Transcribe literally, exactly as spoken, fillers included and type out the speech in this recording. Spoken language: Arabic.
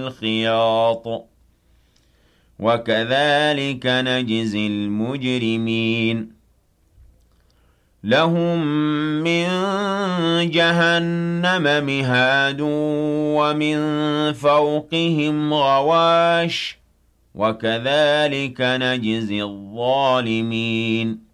الْخِيَاطِ وَكَذَلِكَ نَجْزِي الْمُجْرِمِينَ لَهُم مِّن جَهَنَّمَ مِهَادٌ وَمِن فَوْقِهِمْ غَوَاشٍ وَكَذَلِكَ نَجْزِي الظَّالِمِينَ